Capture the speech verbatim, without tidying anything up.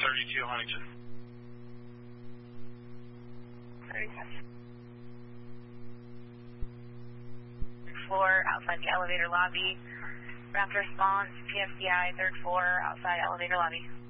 thirty-two Huntington. thirty-two. Floor outside the elevator lobby. Raptor response, P S C I, third floor, outside elevator lobby.